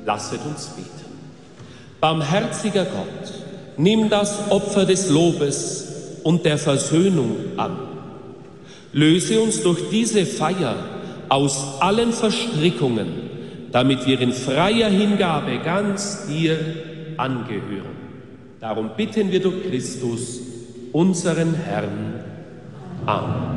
Lasset uns beten. Barmherziger Gott, nimm das Opfer des Lobes und der Versöhnung an. Löse uns durch diese Feier aus allen Verstrickungen, damit wir in freier Hingabe ganz dir angehören. Darum bitten wir durch Christus, unseren Herrn. Amen.